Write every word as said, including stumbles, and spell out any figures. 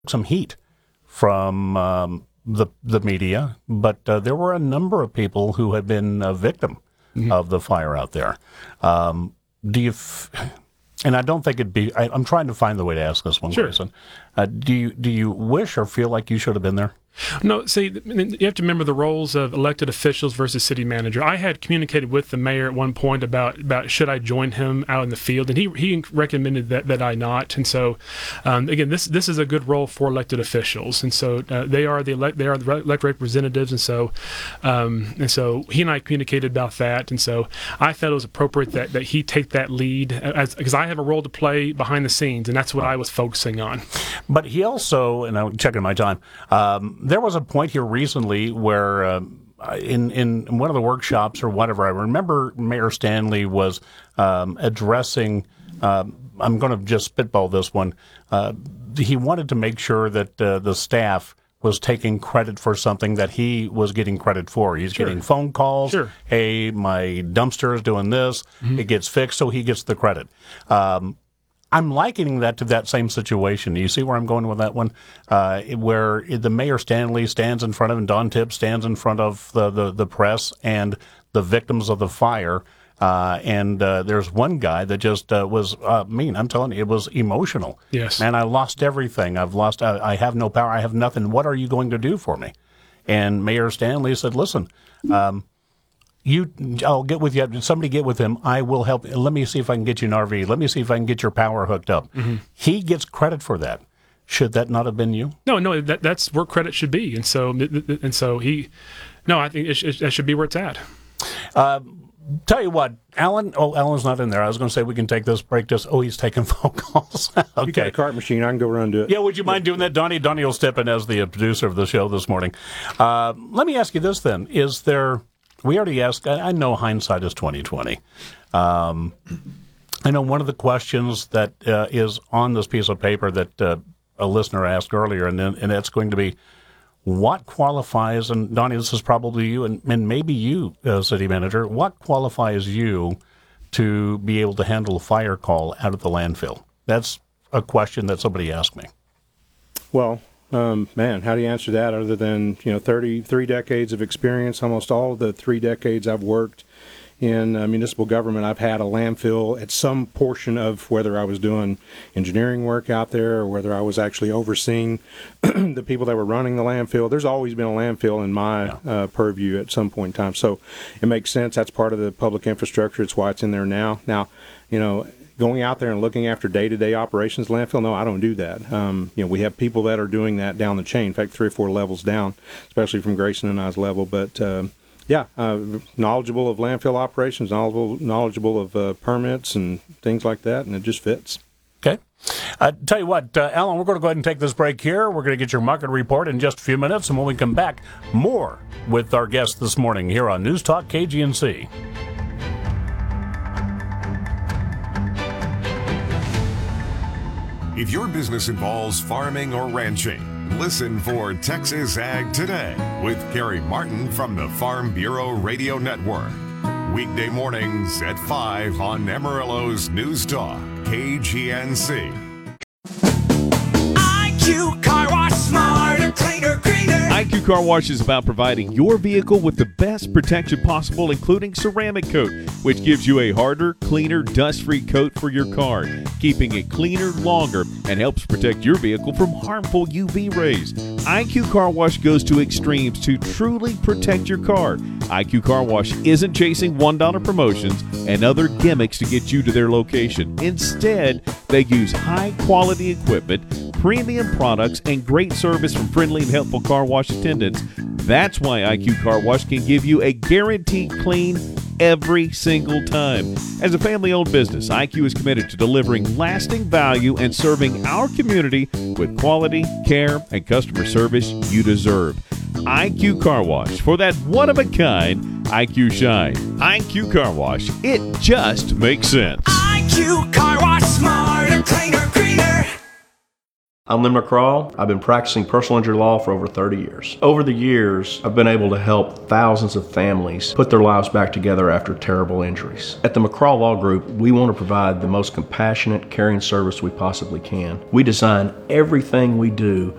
some heat from um, the the media, but uh, there were a number of people who had been a victim mm-hmm. of the fire out there. Um, do you? F- and I don't think it'd be. I, I'm trying to find the way to ask this one sure. question. Uh, do you do you wish or feel like you should have been there? No, see, you have to remember the roles of elected officials versus city manager. I had communicated with the mayor at one point about, about should I join him out in the field, and he he recommended that, that I not. And so, um, again, this this is a good role for elected officials, and so uh, they are the elect they are the elected representatives, and so um, and so he and I communicated about that, and so I felt it was appropriate that, that he take that lead as because I have a role to play behind the scenes, and that's what I was focusing on. But he also, and I'm checking my time. Um, There was a point here recently where uh, in, in one of the workshops or whatever, I remember Mayor Stanley was um, addressing, uh, I'm going to just spitball this one, uh, he wanted to make sure that uh, the staff was taking credit for something that he was getting credit for. He's sure. getting phone calls, sure. hey, my dumpster is doing this, mm-hmm. it gets fixed, so he gets the credit. Um, I'm likening that to that same situation. You see where I'm going with that one? Uh, where the Mayor Stanley stands in front of, and Don Tibbs stands in front of the, the, the press and the victims of the fire. Uh, and uh, there's one guy that just uh, was uh, mean. I'm telling you, it was emotional. Yes. Man, I lost everything. I've lost, I, I have no power. I have nothing. What are you going to do for me? And Mayor Stanley said, listen, um, You, I'll get with you. Somebody get with him. I will help. Let me see if I can get you an R V. Let me see if I can get your power hooked up. Mm-hmm. He gets credit for that. Should that not have been you? No, no. That, that's where credit should be. And so, and so he. No, I think it, sh- it should be where it's at. Uh, tell you what, Alan. Oh, Alan's not in there. I was going to say we can take this break. Just oh, he's taking phone calls. Okay. You got a cart machine. I can go run and do it. Yeah, would you mind doing that, Donnie? Donnie will step in as the producer of the show this morning. Uh, let me ask you this then: Is there? We already asked, I know hindsight is twenty twenty. Um, I know one of the questions that uh, is on this piece of paper that uh, a listener asked earlier, and then, and that's going to be, what qualifies, and Donnie, this is probably you, and, and maybe you, uh, city manager, what qualifies you to be able to handle a fire call out of the landfill? That's a question that somebody asked me. Well, Um, man, how do you answer that other than, you know, thirty-three decades of experience? Almost all of the three decades I've worked in uh, municipal government, I've had a landfill at some portion of whether I was doing engineering work out there or whether I was actually overseeing the people that were running the landfill. There's always been a landfill in my yeah. uh, purview at some point in time. So it makes sense. That's part of the public infrastructure. It's why it's in there now. Now, you know, going out there and looking after day-to-day operations landfill, no, I don't do that. Um, you know, we have people that are doing that down the chain. In fact, three or four levels down, especially from Grayson and I's level. But uh, yeah, uh, knowledgeable of landfill operations, knowledgeable, knowledgeable of uh, permits and things like that, and it just fits. Okay. Uh, tell you what, uh, Alan, we're going to go ahead and take this break here. We're going to get your market report in just a few minutes, and when we come back, more with our guest this morning here on News Talk K G N C. If your business involves farming or ranching, listen for Texas Ag Today with Carrie Martin from the Farm Bureau Radio Network. Weekday mornings at five on Amarillo's News Talk, K G N C. I Q Car Wash, smarter, cleaner, greener. I Q Car Wash is about providing your vehicle with the best protection possible, including ceramic coat, which gives you a harder, cleaner, dust-free coat for your car, keeping it cleaner longer and helps protect your vehicle from harmful U V rays. I Q Car Wash goes to extremes to truly protect your car. I Q Car Wash isn't chasing one dollar promotions and other gimmicks to get you to their location. Instead, they use high-quality equipment, premium products, and great service from friendly and helpful car wash attendants. That's why I Q Car Wash can give you a guaranteed clean every single time. As a family-owned business, I Q is committed to delivering lasting value and serving our community with quality, care, and customer service you deserve. I Q Car Wash, for that one-of-a-kind I Q shine. I Q Car Wash, it just makes sense. I Q Car Wash, smarter, cleaner, greener. I'm Lynn McCraw. I've been practicing personal injury law for over thirty years. Over the years, I've been able to help thousands of families put their lives back together after terrible injuries. At the McCraw Law Group, we want to provide the most compassionate, caring service we possibly can. We design everything we do